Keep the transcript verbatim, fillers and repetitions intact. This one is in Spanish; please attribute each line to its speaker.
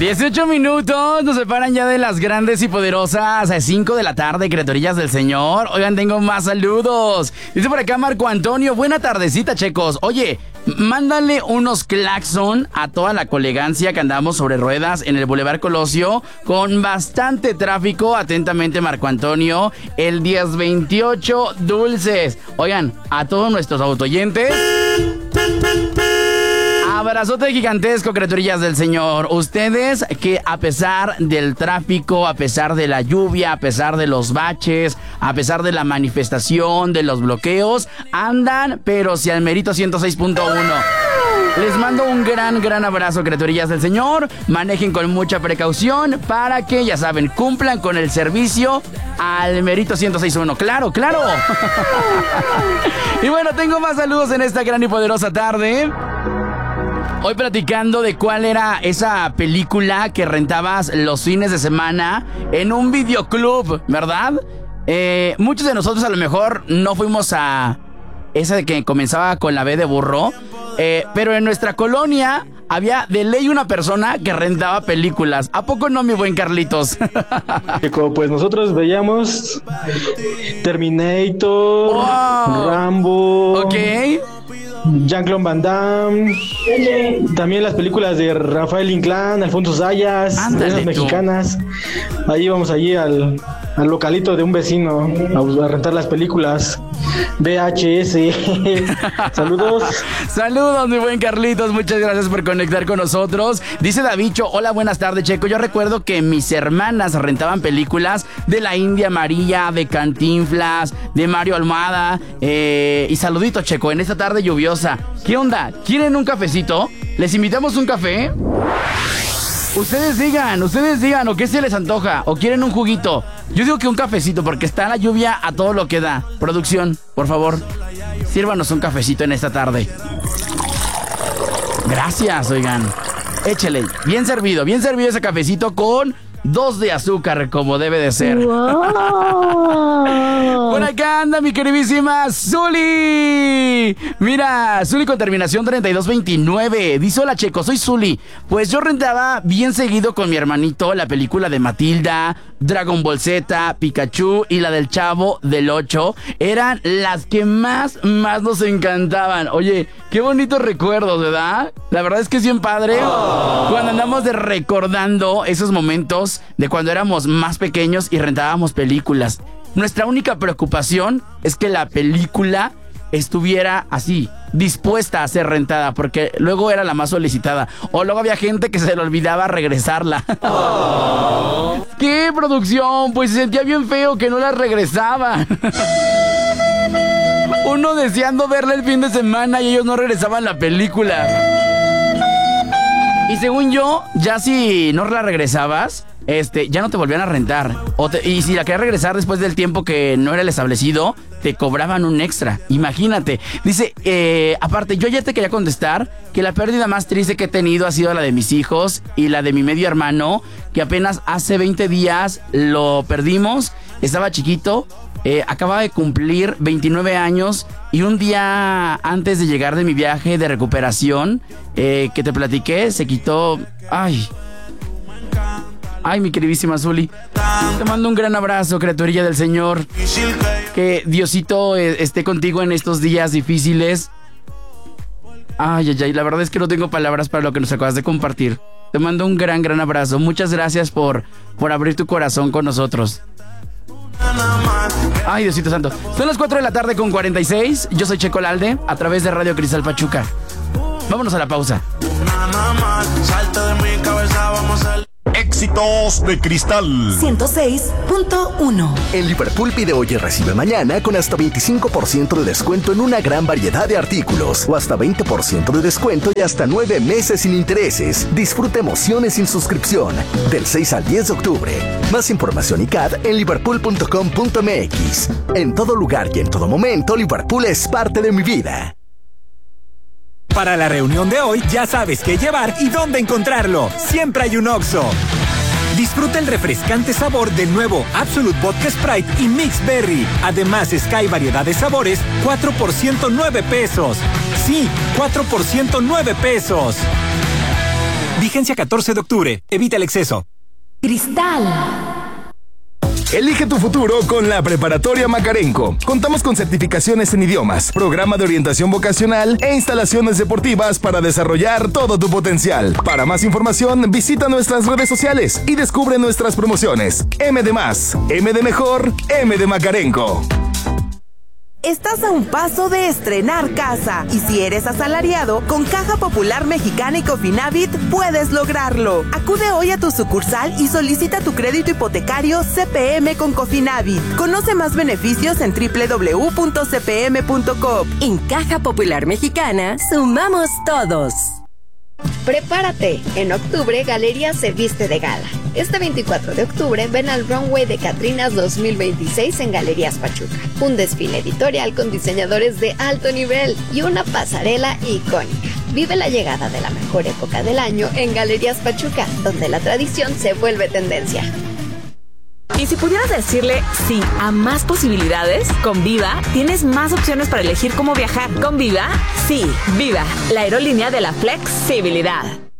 Speaker 1: dieciocho minutos nos separan ya de las grandes y poderosas cinco de la tarde, criaturillas del Señor. Oigan, tengo más saludos. Dice por acá Marco Antonio, buena tardecita, checos. Oye, mándale unos claxon a toda la colegancia que andamos sobre ruedas en el Boulevard Colosio con bastante tráfico. Atentamente, Marco Antonio, el diez veintiocho Dulces. Oigan, a todos nuestros autoyentes, abrazote gigantesco, criaturillas del Señor. Ustedes que a pesar del tráfico, a pesar de la lluvia, a pesar de los baches, a pesar de la manifestación, de los bloqueos, andan, pero si al merito ciento seis punto uno. Les mando un gran, gran abrazo, criaturillas del Señor. Manejen con mucha precaución para que, ya saben, cumplan con el servicio al merito ciento seis punto uno. ¡Claro, claro! Y bueno, tengo más saludos en esta gran y poderosa tarde. Hoy platicando de cuál era esa película que rentabas los fines de semana en un videoclub, ¿verdad? Eh, muchos de nosotros a lo mejor no fuimos a esa de que comenzaba con la B de burro, eh, pero en nuestra colonia había de ley una persona que rentaba películas. ¿A poco no, mi buen Carlitos?
Speaker 2: Pues nosotros veíamos Terminator, wow. Rambo,
Speaker 1: ok,
Speaker 2: Jean-Claude Van Damme, también las películas de Rafael Inclán, Alfonso Zayas, esas mexicanas. Ahí íbamos allí al, al localito de un vecino a, a rentar las películas V H S. Saludos.
Speaker 1: Saludos, mi buen Carlitos, muchas gracias por conectar con nosotros. Dice Davicho, hola, buenas tardes, Checo. Yo recuerdo que mis hermanas rentaban películas de la India María, de Cantinflas, de Mario Almada, eh, y saludito, Checo, en esta tarde lluviosa. ¿Qué onda? ¿Quieren un cafecito? ¿Les invitamos un café? Ustedes digan, ustedes digan, o qué se les antoja, o quieren un juguito. Yo digo que un cafecito, porque está la lluvia a todo lo que da. Producción, por favor, sírvanos un cafecito en esta tarde. Gracias, oigan. Échele, bien servido, bien servido ese cafecito con dos de azúcar, como debe de ser. Wow. Por acá anda mi queridísima Zuli. Mira, Zuli con terminación treinta y dos veintinueve. Dice, hola, Checo, soy Zuli. Pues yo rentaba bien seguido con mi hermanito la película de Matilda, Dragon Ball Z, Pikachu y la del Chavo del ocho. Eran las que más, más nos encantaban. Oye, qué bonitos recuerdos, ¿verdad? La verdad es que es bien padre oh. cuando andamos de recordando esos momentos de cuando éramos más pequeños y rentábamos películas. Nuestra única preocupación es que la película estuviera así, dispuesta a ser rentada, porque luego era la más solicitada. O luego había gente que se le olvidaba regresarla. Oh. ¿Qué producción? Pues se sentía bien feo que no la regresaban. Uno deseando verla el fin de semana y ellos no regresaban la película. Y según yo, ya si no la regresabas, este, ya no te volvían a rentar. O te, y si la querías regresar después del tiempo que no era el establecido, te cobraban un extra. Imagínate. Dice, eh, aparte, yo ya te quería contestar que la pérdida más triste que he tenido ha sido la de mis hijos y la de mi medio hermano, que apenas hace veinte días lo perdimos. Estaba chiquito, eh, acababa de cumplir veintinueve años y un día antes de llegar de mi viaje de recuperación, eh, que te platiqué, se quitó... Ay... Ay, mi queridísima Zuli, te mando un gran abrazo, criaturilla del Señor. Que Diosito esté contigo en estos días difíciles. Ay, ay, ay, la verdad es que no tengo palabras para lo que nos acabas de compartir. Te mando un gran, gran abrazo. Muchas gracias por, por abrir tu corazón con nosotros. Ay, Diosito Santo. Son las cuatro de la tarde con cuarenta y seis. Yo soy Checo Lalde, a través de Radio Cristal Pachuca. Vámonos a la pausa.
Speaker 3: Éxitos de Cristal
Speaker 4: ciento seis punto uno.
Speaker 5: En Liverpool pide hoy y recibe mañana con hasta veinticinco por ciento de descuento en una gran variedad de artículos o hasta veinte por ciento de descuento y hasta nueve meses sin intereses. Disfruta emociones sin suscripción del seis al diez de octubre. Más información y C A D en liverpool punto com punto m x. En todo lugar y en todo momento, Liverpool es parte de mi vida.
Speaker 6: Para la reunión de hoy ya sabes qué llevar y dónde encontrarlo. Siempre hay un Oxxo. Disfruta el refrescante sabor del nuevo Absolut Vodka Sprite y Mix Berry. Además, Sky variedad de sabores, cuatro por ciento nueve pesos. Sí, cuatro por ciento nueve pesos. Vigencia catorce de octubre. Evita el exceso.
Speaker 4: Cristal.
Speaker 3: Elige tu futuro con la Preparatoria Macarenco. Contamos con certificaciones en idiomas, programa de orientación vocacional e instalaciones deportivas para desarrollar todo tu potencial. Para más información, visita nuestras redes sociales y descubre nuestras promociones. M de más, M de mejor, M de Macarenco.
Speaker 7: Estás a un paso de estrenar casa y si eres asalariado, con Caja Popular Mexicana y Cofinavit puedes lograrlo. Acude hoy a tu sucursal y solicita tu crédito hipotecario C P M con Cofinavit. Conoce más beneficios en doble u doble u doble u punto c p m punto com.
Speaker 8: En Caja Popular Mexicana, sumamos todos.
Speaker 9: Prepárate, en octubre Galerías se viste de gala. Este veinticuatro de octubre ven al Runway de Catrinas dos mil veintiséis en Galerías Pachuca. Un desfile editorial con diseñadores de alto nivel y una pasarela icónica. Vive la llegada de la mejor época del año en Galerías Pachuca, donde la tradición se vuelve tendencia.
Speaker 10: Y si pudieras decirle sí a más posibilidades, con Viva tienes más opciones para elegir cómo viajar. Con Viva, sí, Viva, la aerolínea de la flexibilidad.